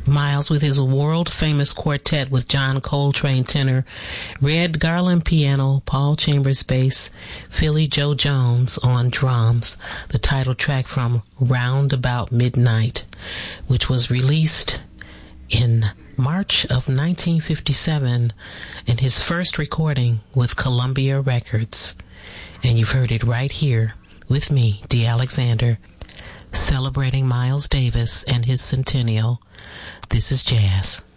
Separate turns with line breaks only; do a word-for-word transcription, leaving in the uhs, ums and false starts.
Miles with his world-famous quartet with John Coltrane tenor, Red Garland piano, Paul Chambers bass, Philly Joe Jones on drums, the title track from Round About Midnight, which was released in March of nineteen fifty-seven in his first recording with Columbia Records. And you've heard it right here with me, Dee Alexander, celebrating Miles Davis and his centennial. This is jazz.